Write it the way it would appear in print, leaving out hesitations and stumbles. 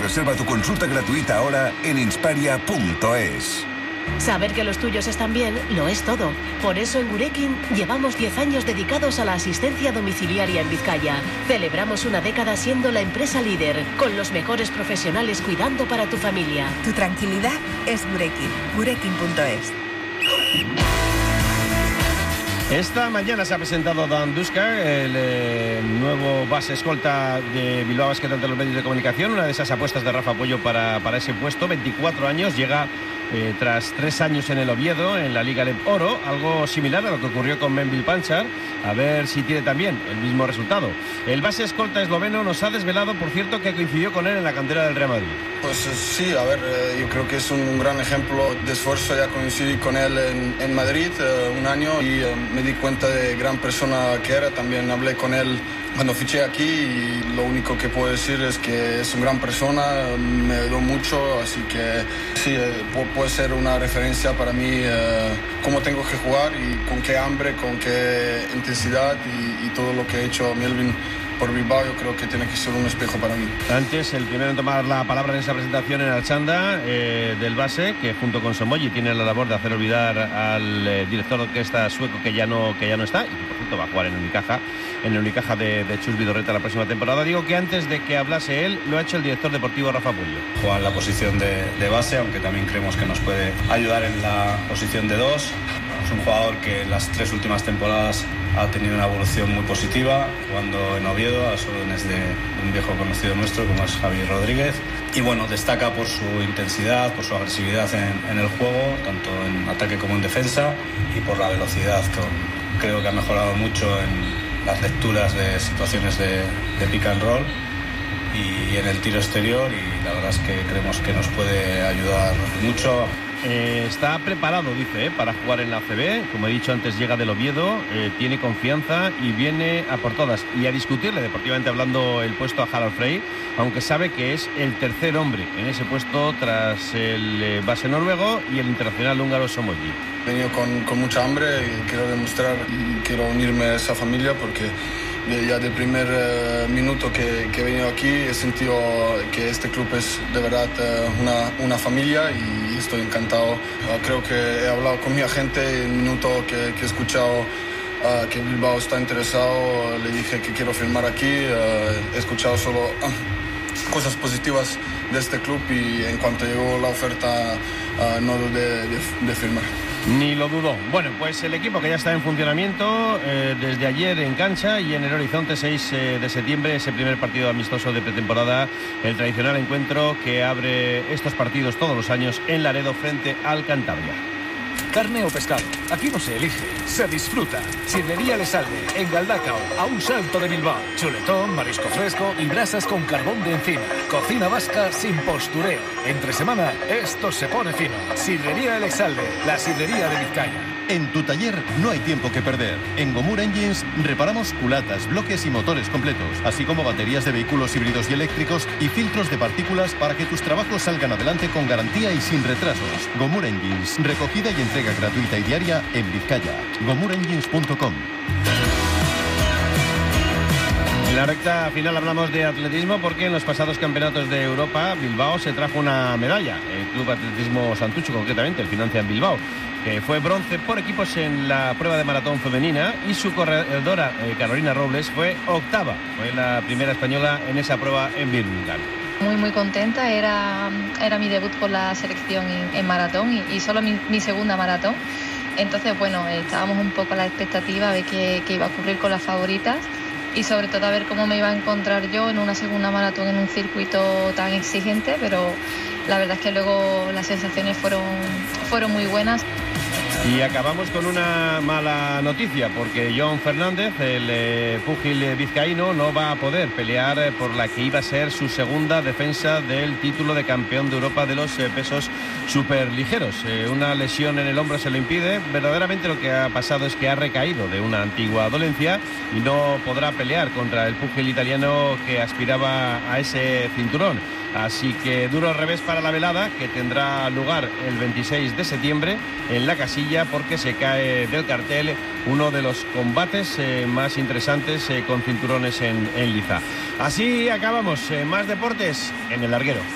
Reserva tu consulta gratuita ahora en insparia.es. Saber que los tuyos están bien lo es todo. Por eso en Gurekin llevamos 10 años dedicados a la asistencia domiciliaria en Vizcaya. Celebramos una década siendo la empresa líder, con los mejores profesionales cuidando para tu familia. Tu tranquilidad es Gurekin. Gurekin.es. Esta mañana se ha presentado Dan Duskar, el nuevo base escolta de Bilbao Basket ante los medios de comunicación, una de esas apuestas de Rafa Puello para ese puesto. 24 años, llega tras 3 años en el Oviedo, en la Liga de Oro, algo similar a lo que ocurrió con Membil Panchar, a ver si tiene también el mismo resultado. El base escolta esloveno nos ha desvelado, por cierto, que coincidió con él en la cantera del Real Madrid. Pues sí, a ver, yo creo que es un gran ejemplo de esfuerzo. Ya coincidí con él en Madrid un año y me di cuenta de gran persona que era. También hablé con él cuando fiché aquí y lo único que puedo decir es que es una gran persona, me ayudó mucho, así que sí, puede ser una referencia para mí cómo tengo que jugar y con qué hambre, con qué intensidad y todo lo que ha hecho Melvin por Bilbao. Yo creo que tiene que ser un espejo para mí. Antes, el primero en tomar la palabra en esa presentación en Alchanda, del base, que junto con Somoyi tiene la labor de hacer olvidar al director de orquesta sueco que ya no está, y que por cierto va a jugar en el Unicaja de Chus Vidorreta la próxima temporada. Digo que antes de que hablase él, lo ha hecho el director deportivo Rafa Puello. Juega en la posición de base, aunque también creemos que nos puede ayudar en la posición de 2. Es un jugador que en las 3 últimas temporadas ha tenido una evolución muy positiva, jugando en Oviedo a las órdenes de un viejo conocido nuestro como es Javier Rodríguez. Y bueno, destaca por su intensidad, por su agresividad en el juego, tanto en ataque como en defensa, y por la velocidad. Creo que ha mejorado mucho en las lecturas de situaciones de pick and roll y en el tiro exterior, y la verdad es que creemos que nos puede ayudar mucho. Está preparado, dice, para jugar en la ACB. Como he dicho antes, llega del Oviedo, tiene confianza y viene a por todas. Y a discutirle, deportivamente hablando, el puesto a Harald Frey, aunque sabe que es el tercer hombre en ese puesto tras el base noruego y el internacional húngaro Somoyi. He venido con mucha hambre y quiero demostrar y quiero unirme a esa familia porque ya del primer minuto que he venido aquí he sentido que este club es de verdad una familia y estoy encantado. Creo que he hablado con mi agente en el minuto que he escuchado que Bilbao está interesado, le dije que quiero firmar aquí. He escuchado solo cosas positivas de este club y en cuanto llegó la oferta no dudé de firmar. Ni lo dudó. Bueno, pues el equipo que ya está en funcionamiento desde ayer en cancha y en el horizonte 6 de septiembre, ese primer partido amistoso de pretemporada, el tradicional encuentro que abre estos partidos todos los años en Laredo frente al Cantabria. Carne o pescado, aquí no se elige, se disfruta. Sidrería Lesalde, en Galdacao, a un salto de Bilbao. Chuletón, marisco fresco y brasas con carbón de encina. Cocina vasca sin postureo. Entre semana, esto se pone fino. Sidrería Lesalde, la sidrería de Vizcaya. En tu taller no hay tiempo que perder. En Gomur Engines reparamos culatas, bloques y motores completos, así como baterías de vehículos híbridos y eléctricos y filtros de partículas para que tus trabajos salgan adelante con garantía y sin retrasos. Gomur Engines, recogida y entrega gratuita y diaria en Vizcaya. GomurEngines.com. En la recta final hablamos de atletismo porque en los pasados campeonatos de Europa Bilbao se trajo una medalla. El Club Atletismo Santucho, concretamente, el Financia en Bilbao, que fue bronce por equipos en la prueba de maratón femenina, y su corredora Carolina Robles fue octava. Fue la primera española en esa prueba en Birmingham. Muy contenta, era mi debut por la selección en maratón y solo mi segunda maratón. Entonces, bueno, estábamos un poco a la expectativa de qué iba a ocurrir con las favoritas y sobre todo a ver cómo me iba a encontrar yo en una segunda maratón en un circuito tan exigente, pero la verdad es que luego las sensaciones fueron muy buenas. Y acabamos con una mala noticia, porque John Fernández, el púgil vizcaíno, no va a poder pelear por la que iba a ser su segunda defensa del título de campeón de Europa de los pesos superligeros. Una lesión en el hombro se lo impide. Verdaderamente lo que ha pasado es que ha recaído de una antigua dolencia y no podrá pelear contra el púgil italiano que aspiraba a ese cinturón. Así que duro revés para la velada, que tendrá lugar el 26 de septiembre en la Casilla, porque se cae del cartel uno de los combates más interesantes con cinturones en liza. Así acabamos. Más deportes en el larguero.